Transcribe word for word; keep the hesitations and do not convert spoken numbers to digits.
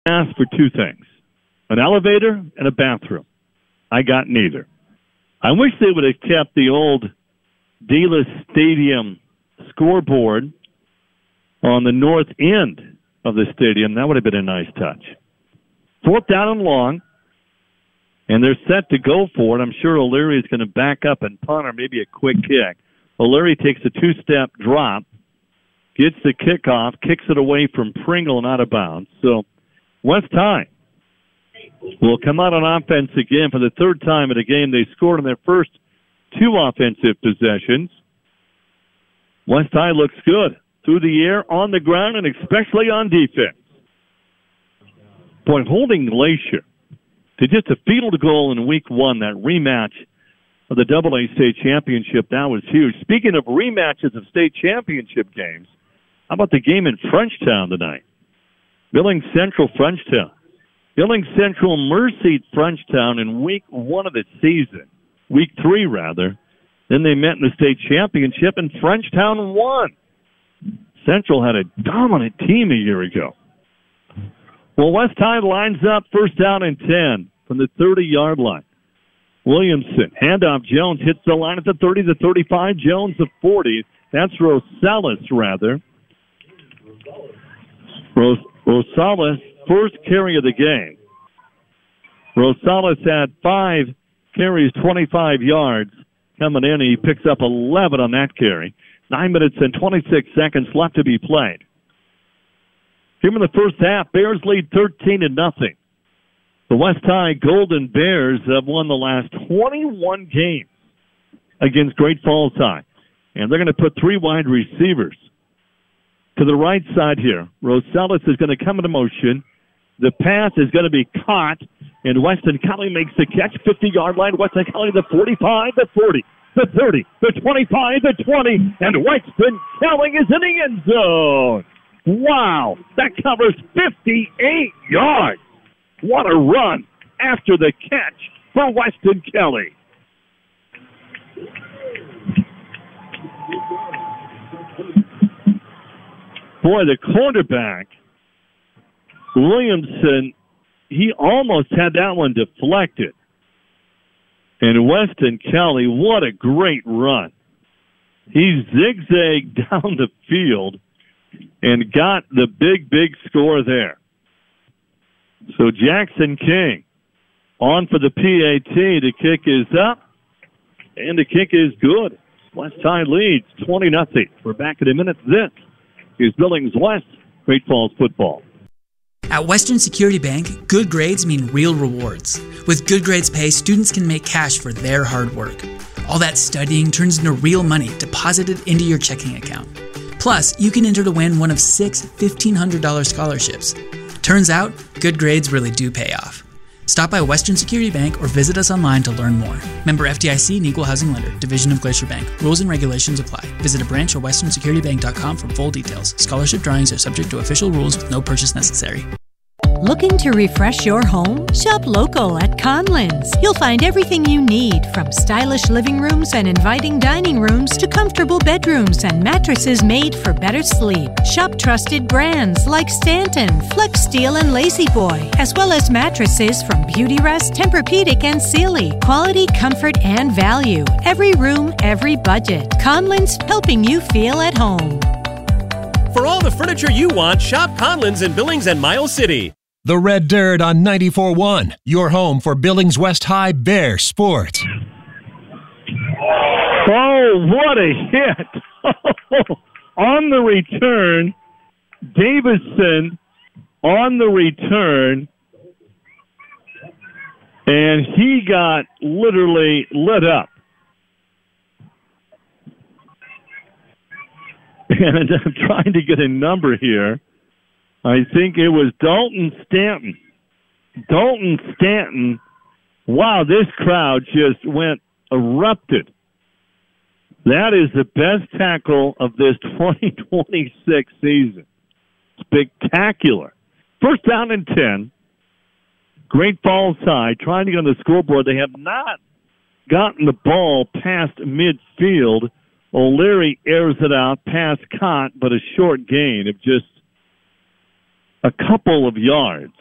asked for two things, an elevator and a bathroom. I got neither. I wish they would have kept the old Dealer Stadium scoreboard on the north end of the stadium. That would have been a nice touch. Fourth down and long, and they're set to go for it. I'm sure O'Leary is going to back up and punt or maybe a quick kick. O'Leary takes a two-step drop, gets the kickoff, kicks it away from Pringle and out of bounds. So West High will come out on offense again for the third time in a game. They scored in their first two offensive possessions. West High looks good through the air, on the ground, and especially on defense. Boy, holding Glacier to just a field goal in week one, that rematch of the double A state championship, that was huge. Speaking of rematches of state championship games, how about the game in Frenchtown tonight? Billings Central, Frenchtown. Billings Central mercied Frenchtown in week one of the season, week three rather. Then they met in the state championship, and Frenchtown won. Central had a dominant team a year ago. Well, West High lines up first down and ten from the thirty-yard line. Williamson, handoff, Jones hits the line at the thirty, the thirty-five, Jones the forty. That's Rosales, rather. Ros- Rosales, first carry of the game. Rosales had five carries, twenty-five yards coming in. He picks up eleven on that carry. Nine minutes and twenty-six seconds left to be played. Here in the first half, Bears lead thirteen to nothing. The West High Golden Bears have won the last twenty-one games against Great Falls High. And they're going to put three wide receivers to the right side here. Rosales is going to come into motion. The pass is going to be caught, and Weston Kelly makes the catch. fifty-yard line, Weston Kelly, the forty-five, the forty, the thirty, the twenty-five, the twenty, and Weston Kelly is in the end zone. Wow, that covers fifty-eight yards. What a run after the catch for Weston Kelly. Boy, the quarterback, Williamson, he almost had that one deflected. And Weston Kelly, what a great run. He zigzagged down the field and got the big, big score there. So Jackson King on for the P A T. The kick is up, and the kick is good. West High leads twenty nothing. We're back in a minute. This is Billings West Great Falls football. At Western Security Bank, good grades mean real rewards. With Good Grades Pay, students can make cash for their hard work. All that studying turns into real money deposited into your checking account. Plus, you can enter to win one of six fifteen hundred dollars scholarships. Turns out, good grades really do pay off. Stop by Western Security Bank or visit us online to learn more. Member F D I C and Equal Housing Lender, Division of Glacier Bank. Rules and regulations apply. Visit a branch or western security bank dot com for full details. Scholarship drawings are subject to official rules with no purchase necessary. Looking to refresh your home? Shop local at Conlins. You'll find everything you need, from stylish living rooms and inviting dining rooms to comfortable bedrooms and mattresses made for better sleep. Shop trusted brands like Stanton, Flex Steel, and Lazy Boy, as well as mattresses from Beautyrest, Tempur-Pedic, and Sealy. Quality, comfort, and value. Every room, every budget. Conlins, helping you feel at home. For all the furniture you want, shop Conlins in Billings and Miles City. The Red Dirt on ninety-four point one, your home for Billings West High Bear sports. Oh, what a hit. On the return, Davison on the return, and he got literally lit up. And I'm trying to get a number here. I think it was Dalton Stanton. Dalton Stanton. Wow, this crowd just went erupted. That is the best tackle of this twenty twenty-six season. Spectacular. First down and ten. Great Falls High trying to get on the scoreboard. They have not gotten the ball past midfield. O'Leary airs it out, pass caught, but a short gain of just a couple of yards.